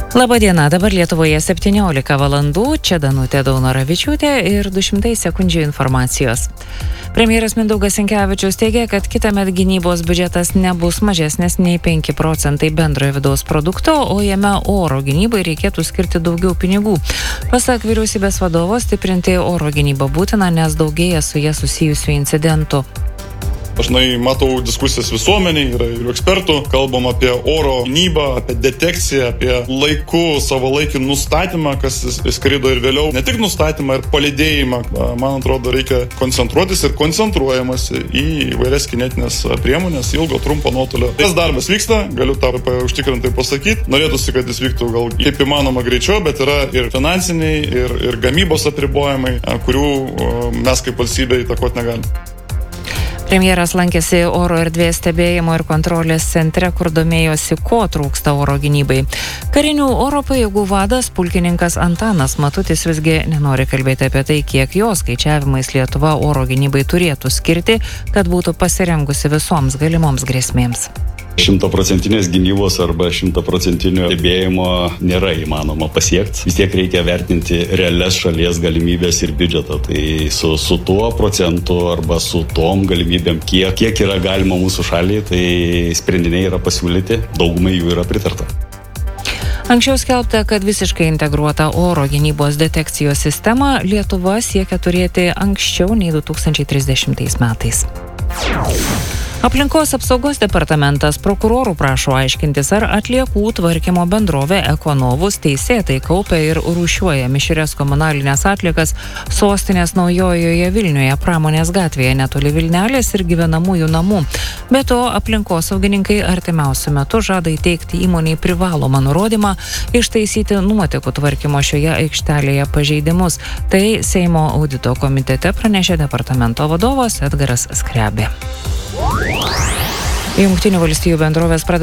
Labadiena, dabar Lietuvoje 17 valandų, čia Danutė Daunoravičiūtė ir 200 sekundžių informacijos. Premjeras Mindaugas Sinkevičius teigia, kad kitąmet gynybos biudžetas nebus mažesnis nei 5% bendrojo vidaus produkto, o jame oro gynybai reikėtų skirti daugiau pinigų. Pasak vyriausybės vadovo, stiprinti oro gynybą būtina, nes daugėja su jie susijusių incidentų. Dažnai matau diskusijas visuomeniai ir ekspertų, kalbam apie oro gynybą, apie detekciją, apie laiku, savalaikį nustatymą, kas skrido ir vėliau. Ne tik nustatymą ir palydėjimą, man atrodo, reikia koncentruotis ir koncentruojamasi į įvairias kinetinės priemonės, ilgo, trumpo nuotolio. Tas darbas vyksta, galiu tą užtikrintai pasakyti. Norėtųsi, kad jis vyktų gal kaip įmanoma greičiau, bet yra ir finansiniai, ir gamybos apribojimai, kurių mes kaip valstybė įtakoti negalime. Premjeras lankėsi oro erdvės stebėjimo ir kontrolės centre, kur domėjosi, ko trūksta oro gynybai. Karinių oro pajėgų vadas pulkininkas Antanas Matutis visgi nenori kalbėti apie tai, kiek jo skaičiavimais Lietuva oro gynybai turėtų skirti, kad būtų pasirengusi visoms galimoms grėsmėms. 100% gynybos arba 100% stebėjimo nėra įmanoma pasiekti. Vis tiek reikia vertinti realias šalies galimybės ir biudžetą. Tai su tuo procentu arba su tom galimybėm, kiek yra galima mūsų šaliai, tai sprendiniai yra pasiūlyti, daugumai jų yra pritarta. Anksčiau skelbta, kad visiškai integruotą oro gynybos detekcijos sistemą Lietuva siekia turėti anksčiau nei 2030 metais. Aplinkos apsaugos departamentas prokurorų prašo aiškintis, ar atliekų tvarkymo bendrovė Ekonovus teisėtai kaupia ir rūšiuoja mišrias komunalinės atliekas sostinės Naujojoje Vilniuje, Pramonės gatvėje netoli Vilnelės ir gyvenamųjų namų. Be to, aplinkosaugininkai artimiausiu metu žada įteikti įmonei privalomą nurodymą ištaisyti nuotekų tvarkymo šioje aikštelėje pažeidimus. Tai Seimo audito komitete pranešė departamento vadovas Edgaras Skrebė. Jungtinių valstijų bendrovės pradeda